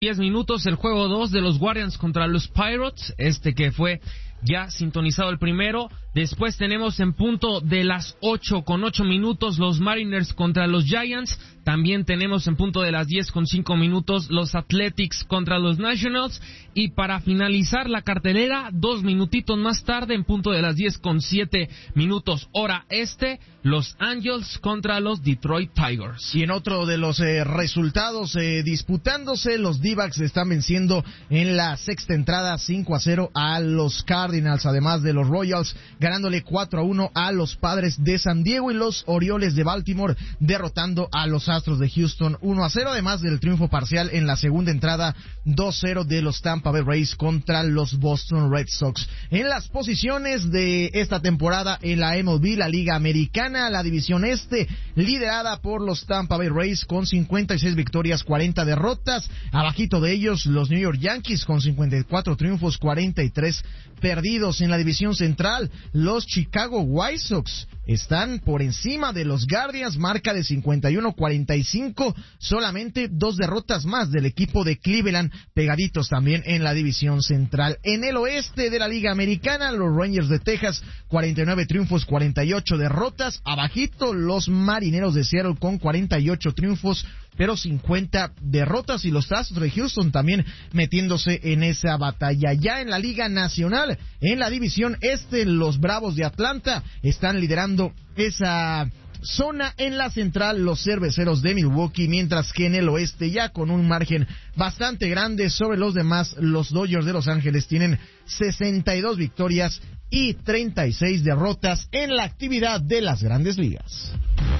10 minutos el juego 2 de los Guardians contra los Pirates, que fue ya sintonizado el primero. Después tenemos en punto de las 8 con 8 minutos los Mariners contra los Giants. También tenemos en punto de las 10 con 5 minutos los Athletics contra los Nationals. Y para finalizar la cartelera, 2 minutitos más tarde, en punto de las 10 con 7 minutos hora los Angels contra los Detroit Tigers. Y en otro de los resultados disputándose, los D-backs están venciendo en la sexta entrada 5-0 a los Cardinals, además de los Royals ganándole 4-1 a los Padres de San Diego, y los Orioles de Baltimore derrotando a los Astros de Houston 1-0, además del triunfo parcial en la segunda entrada 2-0 de los Tampa Bay Rays contra los Boston Red Sox. En las posiciones de esta temporada en la MLB, la Liga Americana, la división este, liderada por los Tampa Bay Rays con 56 victorias, 40 derrotas. Abajito de ellos, los New York Yankees con 54 triunfos, 43 perdidos. En la división central, los Chicago White Sox están por encima de los Guardians, marca de 51-45, solamente 2 derrotas más del equipo de Cleveland, pegaditos también en la división central. En el oeste de la Liga Americana, los Rangers de Texas, 49 triunfos, 48 derrotas. Abajito, los Marineros de Seattle con 48 triunfos, pero 50 derrotas, y los Astros de Houston también metiéndose en esa batalla. Ya en la Liga Nacional, en la división este, los Bravos de Atlanta están liderando esa zona. En la central, los Cerveceros de Milwaukee, mientras que en el oeste, ya con un margen bastante grande sobre los demás, los Dodgers de Los Ángeles tienen 62 victorias y 36 derrotas en la actividad de las Grandes Ligas.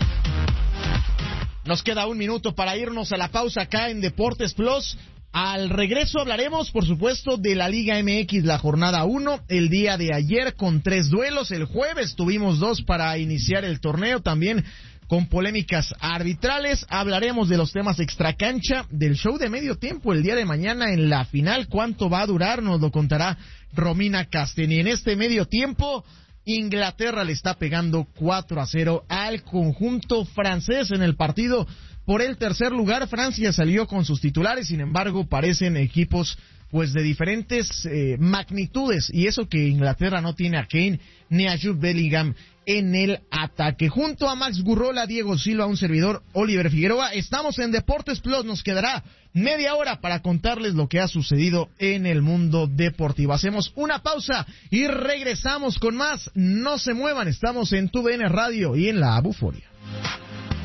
Nos queda un minuto para irnos a la pausa acá en Deportes Plus. Al regreso hablaremos, por supuesto, de la Liga MX, la jornada 1, el día de ayer con 3 duelos. El jueves tuvimos 2 para iniciar el torneo, también con polémicas arbitrales. Hablaremos de los temas extracancha, del show de medio tiempo el día de mañana en la final. ¿Cuánto va a durar? Nos lo contará Romina Casteni. En este medio tiempo, Inglaterra le está pegando 4-0 al conjunto francés en el partido por el tercer lugar. Francia salió con sus titulares, sin embargo parecen equipos pues de diferentes magnitudes, y eso que Inglaterra no tiene a Kane ni a Jude Bellingham en el ataque. Junto a Max Gurrola, Diego Silva, un servidor, Oliver Figueroa, estamos en Deportes Plus. Nos quedará media hora para contarles lo que ha sucedido en el mundo deportivo. Hacemos una pausa y regresamos con más. No se muevan, estamos en TUDN Radio y en la Buforia.